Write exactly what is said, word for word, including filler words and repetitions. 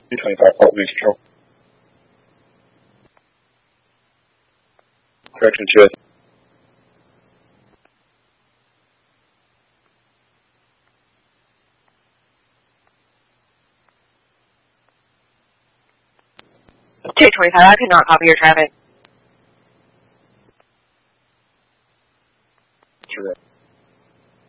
two twenty-five, Fault Main Control. Correction, two. two twenty-five, I could not copy your traffic. Correct.